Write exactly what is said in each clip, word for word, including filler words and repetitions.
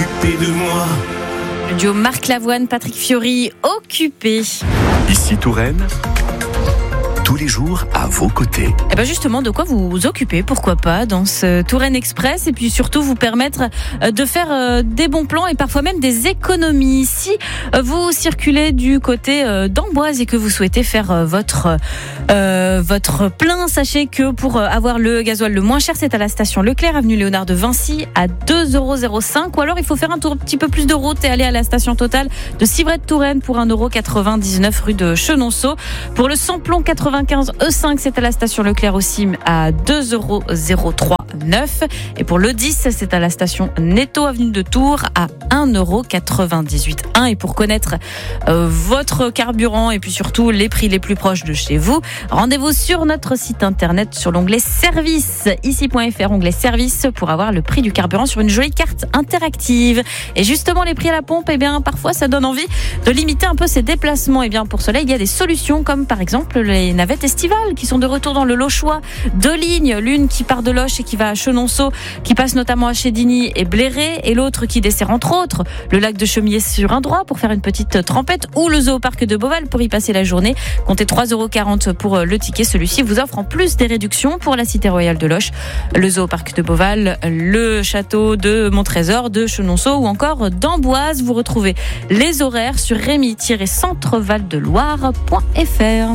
occupé de moi. Le duo Marc Lavoine, Patrick Fiori, Occupé. Ici Touraine, tous les jours à vos côtés. Et bien justement, de quoi vous occuper, pourquoi pas, dans ce Touraine Express, et puis surtout vous permettre de faire des bons plans et parfois même des économies. Si vous circulez du côté d'Amboise et que vous souhaitez faire votre, euh, votre plein, sachez que pour avoir le gasoil le moins cher, c'est à la station Leclerc, avenue Léonard de Vinci, à deux euros zéro cinq, ou alors il faut faire un tour un petit peu plus de route et aller à la station Total de Civray-de-Touraine pour un euro quatre-vingt-dix-neuf rue de Chenonceau. Pour le samplon quatre-vingt-quinze E cinq, c'est à la station Leclerc aussi à deux euros zéro trois neuf. Et pour le dix, c'est à la station Netto, avenue de Tours, à un euro quatre-vingt-dix-huit. Et pour connaître euh, votre carburant et puis surtout les prix les plus proches de chez vous, rendez-vous sur notre site internet sur l'onglet service, ici point f r, onglet service, pour avoir le prix du carburant sur une jolie carte interactive. Et justement, les prix à la pompe, eh bien, parfois ça donne envie de limiter un peu ses déplacements. Et bien, pour cela, il y a des solutions comme par exemple les navettes estivales qui sont de retour dans le Lochois. Deux lignes, l'une qui part de Loches et qui va à Chenonceau, qui passe notamment à Chédigny et Bléré, et l'autre qui dessert entre autres le lac de Chaumier sur un droit pour faire une petite trempette, ou le Zooparc de Beauval pour y passer la journée. Comptez trois euros quarante pour le ticket. Celui-ci vous offre en plus des réductions pour la Cité Royale de Loches, le Zooparc de Beauval, le château de Montrésor, de Chenonceau ou encore d'Amboise. Vous retrouvez les horaires sur rémy tiret centre val de loire point f r.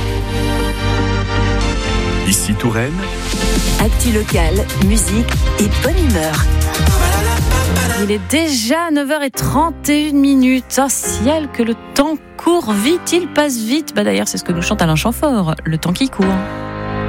Ici Touraine, actu locale, musique et bonne humeur. Il est déjà neuf heures trente et une minutes. Oh ciel, que le temps court vite, il passe vite. Bah d'ailleurs, c'est ce que nous chante Alain Chamfort, le temps qui court.